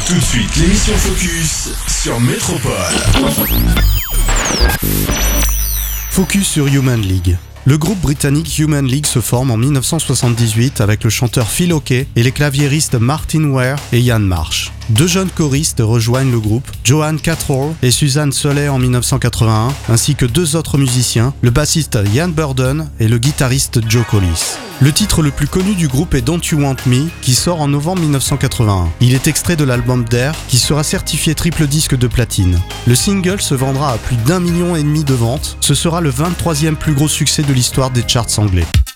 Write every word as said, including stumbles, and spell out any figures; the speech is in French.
Tout de suite, l'émission Focus sur Métropole. Focus sur Human League. Le groupe britannique Human League se forme en dix-neuf cent soixante-dix-huit avec le chanteur Phil Oakey et les claviéristes Martin Ware et Ian Marsh. Deux jeunes choristes rejoignent le groupe, Joanne Cattrall et Suzanne Soley en dix-neuf cent quatre-vingt-un, ainsi que deux autres musiciens, le bassiste Ian Burden et le guitariste Joe Collis. Le titre le plus connu du groupe est Don't You Want Me, qui sort en novembre dix-neuf cent quatre-vingt-un. Il est extrait de l'album Dare, qui sera certifié triple disque de platine. Le single se vendra à plus d'un million et demi de ventes. Ce sera le vingt-troisième plus gros succès de l'histoire des charts anglais.